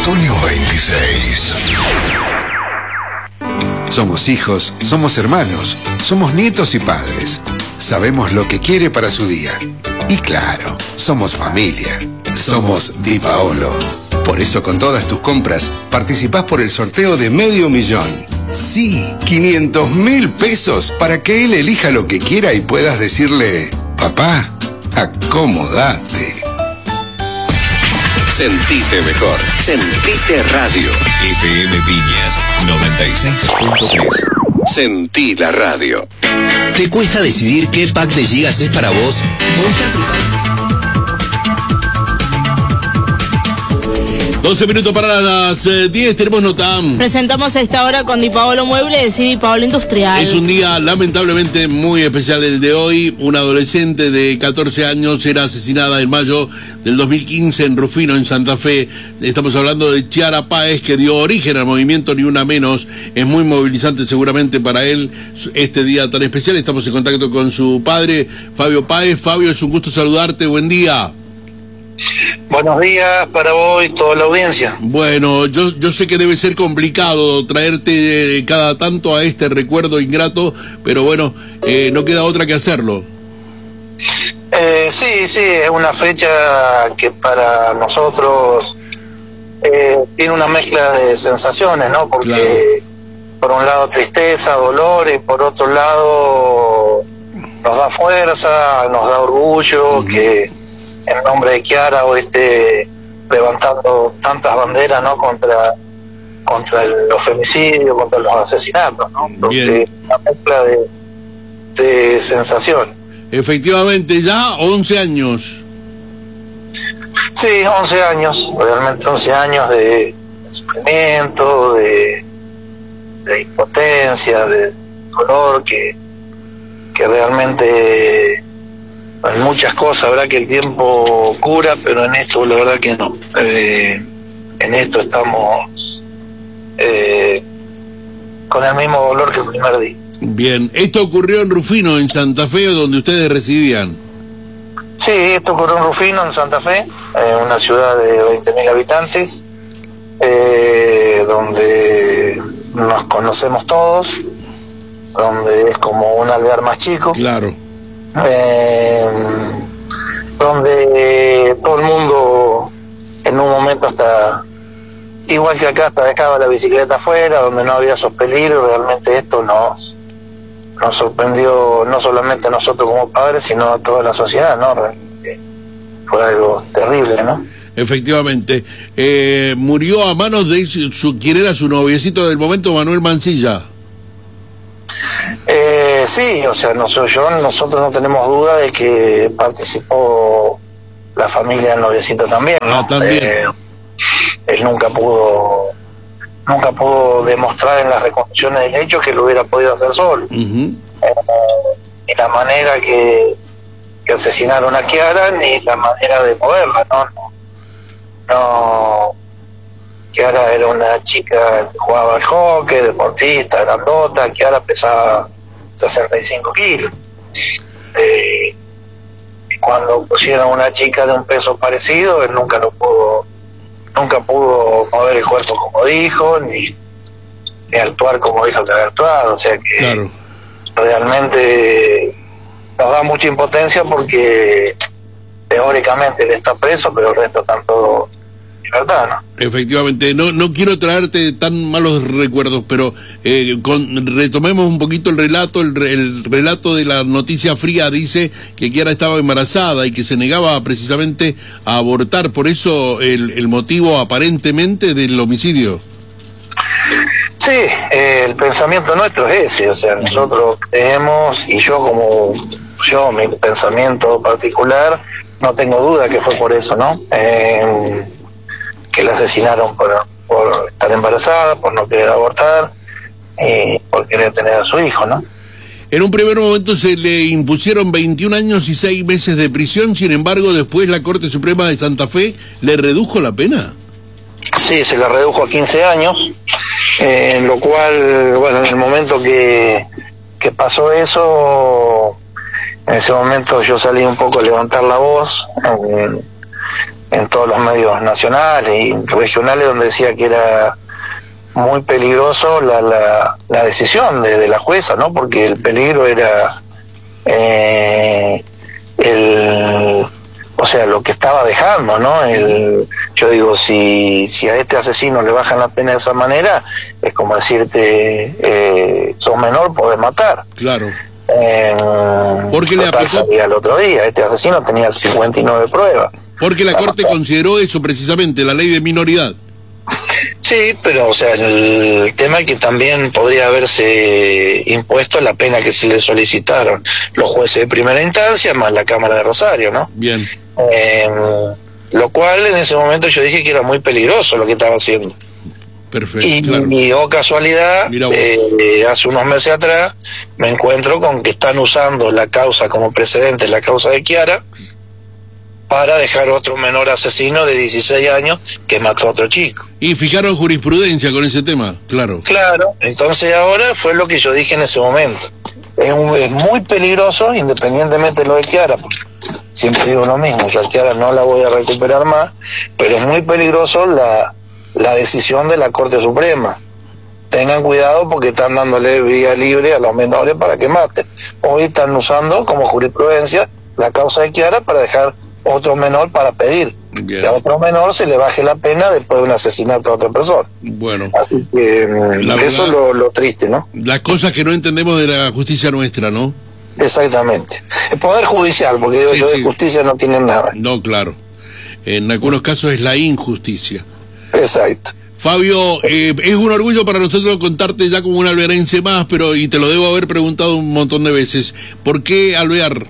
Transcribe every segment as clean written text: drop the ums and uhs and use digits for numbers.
Otoño 26. Somos hijos, somos hermanos, somos nietos y padres. Sabemos lo que quiere para su día. Y claro, somos familia. Somos Di Paolo. Por eso con todas tus compras participás por el sorteo de $500,000. Sí, 500.000 pesos para que él elija lo que quiera y puedas decirle: papá, acomodate. Sentite mejor. Sentite radio. FM Piñas 96.3. Sentí la radio. ¿Te cuesta decidir qué pack de gigas es para vos? Movistar Prepago. 12 minutos para las 10, tenemos nota. Presentamos a esta hora con Di Paolo Muebles y Di Paolo Industrial. Es un día lamentablemente muy especial el de hoy. Una adolescente de 14 años era asesinada en mayo del 2015 en Rufino, en Santa Fe. Estamos hablando de Chiara Páez, que dio origen al movimiento Ni Una Menos. Es muy movilizante seguramente para él este día tan especial. Estamos en contacto con su padre, Fabio Páez. Fabio, es un gusto saludarte, buen día. Buenos días para vos y toda la audiencia. Bueno, yo sé que debe ser complicado traerte cada tanto a este recuerdo ingrato, pero bueno, no queda otra que hacerlo. Sí, es una fecha que para nosotros tiene una mezcla de sensaciones, ¿no? Porque claro, por un lado tristeza, dolor, y por otro lado nos da fuerza, nos da orgullo, que en nombre de Chiara hoy esté levantando tantas banderas, ¿no? contra los femicidios, contra los asesinatos, ¿no? Entonces, una mezcla de sensaciones. Efectivamente, ya 11 años. Sí, 11 años, realmente 11 años de sufrimiento, de impotencia, de dolor, que realmente en muchas cosas, verdad que el tiempo cura, pero en esto la verdad que no. En esto estamos con el mismo dolor que el primer día. Bien, esto ocurrió en Rufino, en Santa Fe, donde ustedes residían. Sí, esto ocurrió en Rufino, en Santa Fe, una ciudad de 20.000 habitantes, donde nos conocemos todos, donde es como un alvear más chico. Claro. Donde todo el mundo en un momento hasta igual que acá hasta dejaba la bicicleta afuera, donde no había esos peligros. Realmente esto nos sorprendió no solamente a nosotros como padres, sino a toda la sociedad, ¿no? Realmente fue algo terrible, ¿no? Efectivamente. Murió a manos de quien era su noviecito del momento, Manuel Mancilla. Sí, o sea, nosotros no tenemos duda de que participó la familia del noviecito también, ¿no? Ah, también. Él nunca pudo demostrar en las reconstrucciones del hecho que lo hubiera podido hacer solo. Ni la manera que asesinaron a Chiara, ni la manera de moverla, no. Chiara era una chica que jugaba al hockey, deportista, grandota. Chiara pesaba 65 kilos. Y cuando pusieron una chica de un peso parecido, él nunca pudo mover el cuerpo como dijo, ni actuar como dijo que había actuado. O sea que claro, realmente nos da mucha impotencia porque teóricamente él está preso, pero el resto están todos en libertad, ¿no? Efectivamente, no quiero traerte tan malos recuerdos, pero retomemos un poquito el relato. El relato de la noticia fría dice que Chiara estaba embarazada y que se negaba precisamente a abortar, por eso el motivo aparentemente del homicidio. Sí, el pensamiento nuestro es ese, o sea, nosotros creemos, y mi pensamiento particular, no tengo duda que fue por eso, ¿no? Que la asesinaron por estar embarazada, por no querer abortar, por querer tener a su hijo, ¿no? En un primer momento se le impusieron 21 años y 6 meses de prisión, sin embargo, después la Corte Suprema de Santa Fe le redujo la pena. Sí, se le redujo a 15 años, lo cual, bueno, en el momento que pasó eso, en ese momento yo salí un poco a levantar la voz, en todos los medios nacionales y regionales, donde decía que era muy peligroso la decisión de la jueza, ¿no? Porque el peligro era o sea, lo que estaba dejando, ¿no? Yo digo, si a este asesino le bajan la pena de esa manera, es como decirte, sos menor, podés matar. Claro. Porque le aplicó... Sabía el otro día, este asesino tenía 59 pruebas. Porque la Corte consideró eso precisamente, la ley de minoridad. Sí, pero o sea, el tema es que también podría haberse impuesto la pena que se le solicitaron los jueces de primera instancia más la Cámara de Rosario, ¿no? Bien. Lo cual en ese momento yo dije que era muy peligroso lo que estaba haciendo. Perfecto. Y, claro. casualidad, hace unos meses atrás me encuentro con que están usando la causa como precedente, la causa de Chiara, para dejar otro menor asesino de 16 años que mató a otro chico. Y fijaron jurisprudencia con ese tema, claro. Claro, entonces ahora fue lo que yo dije en ese momento. Es muy peligroso, independientemente de lo de Chiara, porque siempre digo lo mismo, yo a Chiara no la voy a recuperar más, pero es muy peligroso la decisión de la Corte Suprema. Tengan cuidado porque están dándole vía libre a los menores para que maten. Hoy están usando como jurisprudencia la causa de Chiara para dejar otro menor para pedir que a otro menor se le baje la pena después de un asesinato a otra persona. Bueno, así que eso es lo triste, ¿no? Las cosas que no entendemos de la justicia nuestra, ¿no? Exactamente. El Poder Judicial, porque digo yo de justicia no tienen nada. No, claro. En algunos casos es la injusticia. Exacto. Fabio, es un orgullo para nosotros contarte ya como un alvearense más, pero y te lo debo haber preguntado un montón de veces. ¿Por qué Alvear?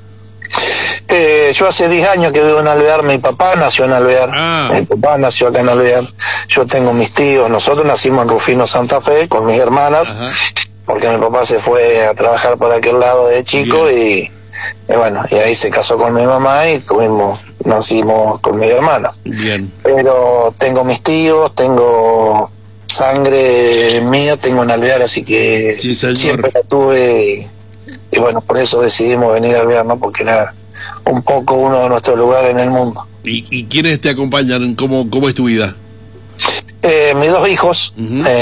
Yo hace 10 años que vivo en Alvear, mi papá nació en Alvear, mi papá nació acá en Alvear, yo tengo mis tíos, nosotros nacimos en Rufino, Santa Fe, con mis hermanas, porque mi papá se fue a trabajar por aquel lado de chico y bueno, y ahí se casó con mi mamá y nacimos con mis hermanas. Bien. Pero tengo mis tíos, tengo sangre mía, tengo en Alvear, así que siempre la tuve y bueno, por eso decidimos venir a Alvear, ¿no? Porque era un poco uno de nuestros lugares en el mundo. ¿Y quiénes te acompañan? ¿Cómo es tu vida? Mis dos hijos,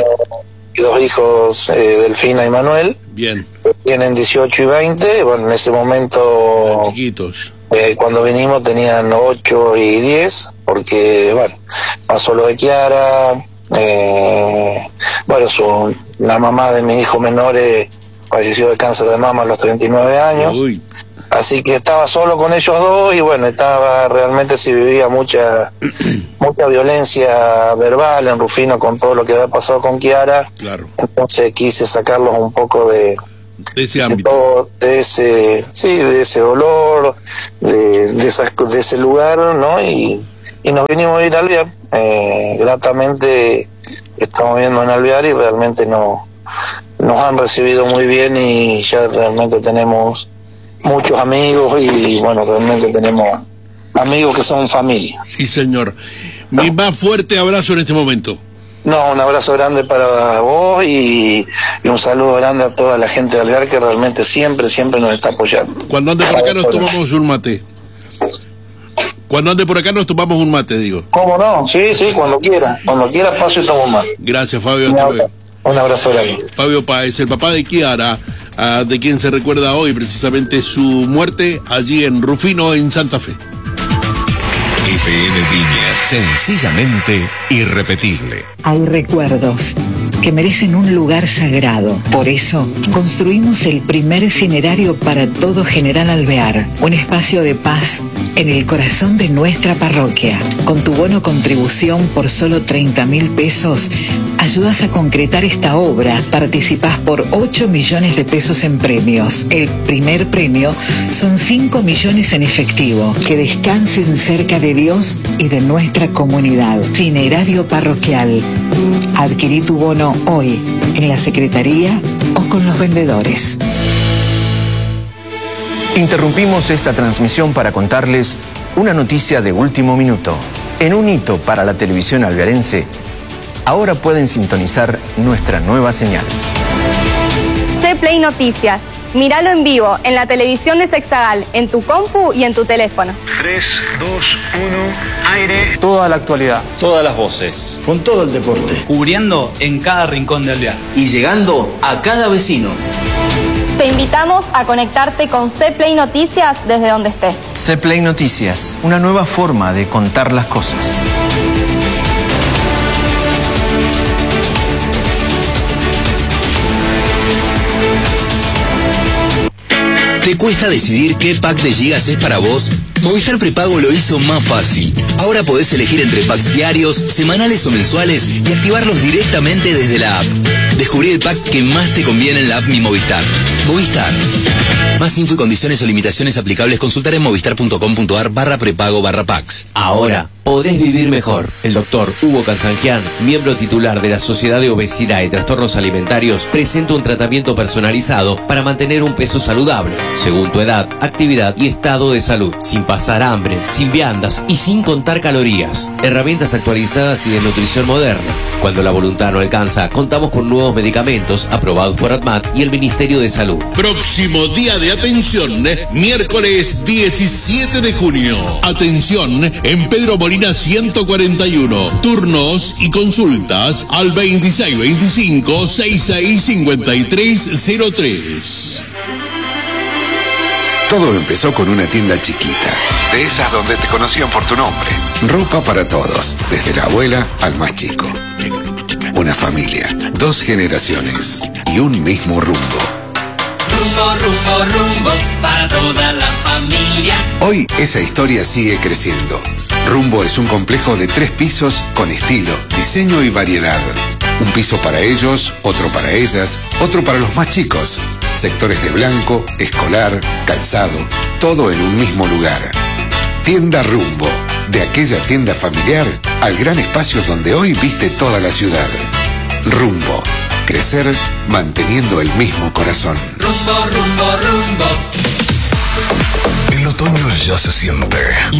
Delfina y Manuel. Bien. Tienen 18 y 20, bueno, en ese momento... Chiquitos. Cuando vinimos tenían 8 y 10, porque, bueno, pasó lo de Chiara, bueno, la mamá de mi hijo menor falleció de cáncer de mama a los 39 años. Uy. Así que estaba solo con ellos dos y bueno, realmente se vivía mucha violencia verbal en Rufino con todo lo que había pasado con Chiara. Claro. Entonces quise sacarlos un poco de ese ámbito. De ese dolor, de ese lugar, ¿no? Y nos vinimos a ir a Alvear. Gratamente estamos viendo en Alvear y realmente nos han recibido muy bien y ya realmente tenemos muchos amigos y bueno, realmente tenemos amigos que son familia. Sí, señor. Mi más fuerte abrazo en este momento. No, un abrazo grande para vos y un saludo grande a toda la gente de Alvear que realmente siempre nos está apoyando. Cuando ande por acá nos tomamos un mate. Cuando ande por acá nos tomamos un mate, digo. ¿Cómo no? Sí, cuando quiera paso y tomo un mate. Gracias, Fabio. Hasta luego. Un abrazo grande. Fabio Páez, el papá de Chiara, de quien se recuerda hoy precisamente su muerte allí en Rufino, en Santa Fe. FM Viñas, sencillamente irrepetible. Hay recuerdos que merecen un lugar sagrado. Por eso, construimos el primer cinerario para todo General Alvear, un espacio de paz en el corazón de nuestra parroquia. Con tu bono contribución por solo 30.000 pesos, ayudas a concretar esta obra. Participás por 8 millones de pesos en premios. El primer premio son 5 millones en efectivo. Que descansen cerca de Dios y de nuestra comunidad. Cinerario parroquial. Adquirí tu bono hoy en la Secretaría o con los vendedores. Interrumpimos esta transmisión para contarles una noticia de último minuto. En un hito para la televisión alvearense, ahora pueden sintonizar nuestra nueva señal. C-Play Noticias, Míralo en vivo, en la televisión de Sexagal, en tu compu y en tu teléfono. 3, 2, 1, aire. Toda la actualidad. Todas las voces. Con todo el deporte. Cubriendo en cada rincón de Alvear. Y llegando a cada vecino. Te invitamos a conectarte con C-Play Noticias desde donde estés. C-Play Noticias, una nueva forma de contar las cosas. ¿Te cuesta decidir qué pack de gigas es para vos? Movistar Prepago lo hizo más fácil. Ahora podés elegir entre packs diarios, semanales o mensuales y activarlos directamente desde la app. Descubrí el pack que más te conviene en la app Mi Movistar. Movistar. Más info y condiciones o limitaciones aplicables consultar en movistar.com.ar/prepago/packs. Ahora podés vivir mejor. El doctor Hugo Cansangian, miembro titular de la Sociedad de Obesidad y Trastornos Alimentarios, presenta un tratamiento personalizado para mantener un peso saludable, según tu edad, actividad y estado de salud, sin pasar hambre, sin viandas y sin contar calorías. Herramientas actualizadas y de nutrición moderna. Cuando la voluntad no alcanza, contamos con nuevos medicamentos aprobados por ADMAT y el Ministerio de Salud. Próximo día de atención, miércoles 17 de junio. Atención en Pedro Molina 141. Turnos y consultas al 2625-665303. Todo empezó con una tienda chiquita, de esas donde te conocían por tu nombre. Ropa para todos, desde la abuela al más chico. Una familia, 2 generaciones y un mismo rumbo. Rumbo, rumbo, rumbo, para toda la familia. Hoy esa historia sigue creciendo. Rumbo es un complejo de 3 pisos con estilo, diseño y variedad. Un piso para ellos, otro para ellas, otro para los más chicos. Sectores de blanco, escolar, calzado, todo en un mismo lugar. Tienda Rumbo, de aquella tienda familiar al gran espacio donde hoy viste toda la ciudad. Rumbo, crecer manteniendo el mismo corazón. Rumbo, rumbo, rumbo. El otoño ya se siente y